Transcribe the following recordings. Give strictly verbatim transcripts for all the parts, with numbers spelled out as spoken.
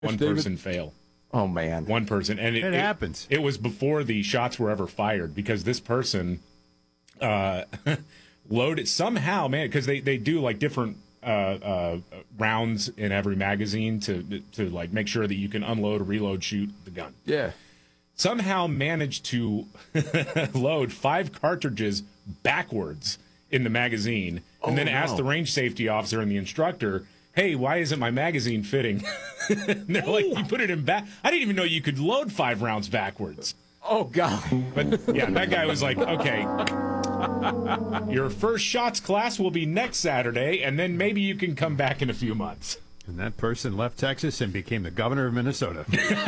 One David? person fail. Oh, man. One person. And it, It it happens. It was before the shots were ever fired because this person uh, loaded somehow, man, because they, they do like different uh, uh, rounds in every magazine to, to like make sure that you can unload, reload, shoot the gun. Yeah. Somehow managed to load five cartridges backwards in the magazine and Oh, then asked no. the range safety officer and the instructor, hey, why isn't my magazine fitting? And they're like, you put it in back. I didn't even know you could load five rounds backwards. Oh, God. But yeah, that guy was like, okay, your first shots class will be next Saturday, and then maybe you can come back in a few months. And that person left Texas and became the governor of Minnesota.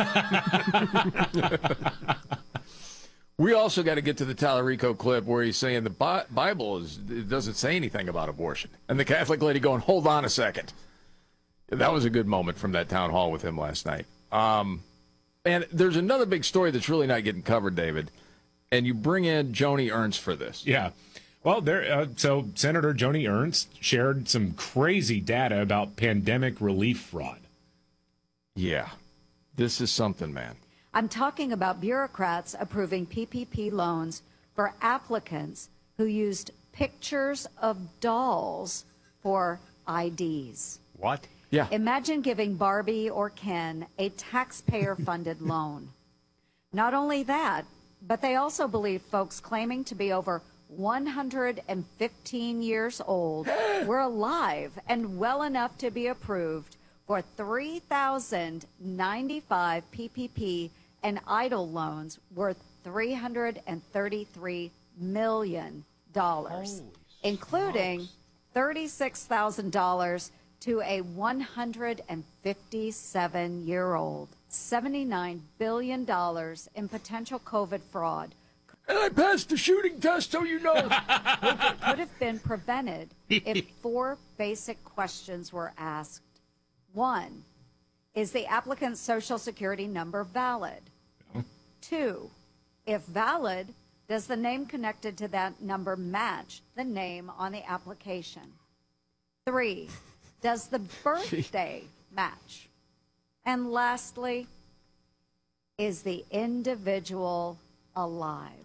We also got to get to the Tallarico clip where he's saying the Bi- Bible is it doesn't say anything about abortion. And the Catholic lady going, hold on a second. That was a good moment from that town hall with him last night. Um, and there's another big story that's really not getting covered, David. And you bring in Joni Ernst for this. Yeah. Well, there. Uh, so Senator Joni Ernst shared some crazy data about pandemic relief fraud. Yeah. This is something, man. I'm talking about bureaucrats approving P P P loans for applicants who used pictures of dolls for I Ds. What? Yeah. Imagine giving Barbie or Ken a taxpayer-funded loan. Not only that, but they also believe folks claiming to be over one hundred fifteen years old were alive and well enough to be approved for three thousand ninety-five P P P and EIDL loans worth three hundred thirty-three million dollars, including thirty-six thousand dollars to a one hundred fifty-seven-year-old, seventy-nine billion dollars in potential COVID fraud. And I passed the shooting test, so you know. Could have been prevented if four basic questions were asked. One, is the applicant's social security number valid? Two, if valid, does the name connected to that number match the name on the application? Three, does the birthday match? And lastly, is the individual alive?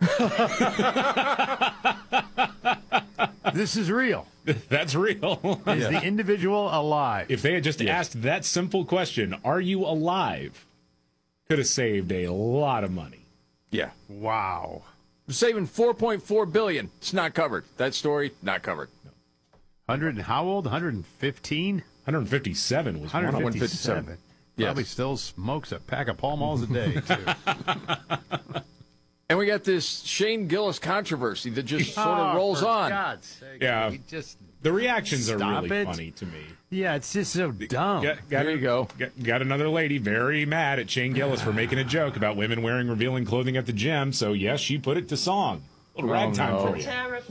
This is real. That's real. Is the individual alive? If they had just asked that simple question, are you alive? Could have saved a lot of money. Yeah. Wow. We're saving four point four billion dollars. It's not covered. That story, not covered. one hundred and how old? one hundred fifteen? one hundred fifty-seven was one of them. one hundred fifty-seven. Yes. Probably still smokes a pack of Pall Malls a day, too. And we got this Shane Gillis controversy that just sort of Oh, rolls for on. God's sake. Yeah. He just, The reactions are Stop really it. funny to me. yeah, it's just so dumb. Got, got, There you go. Got, got another lady very mad at Shane Gillis for making a joke about women wearing revealing clothing at the gym. So, yes, she put it to song. A little Oh, ragtime no. for you.